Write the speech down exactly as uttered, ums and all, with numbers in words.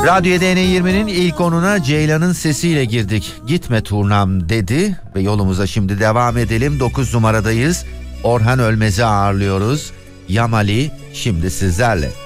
Radyo D N yirminin ilk onuna Ceylan'ın sesiyle girdik. Gitme turnam dedi ve yolumuza şimdi devam edelim. dokuz numaradayız. Orhan Ölmez'i ağırlıyoruz. Yamali şimdi sizlerle.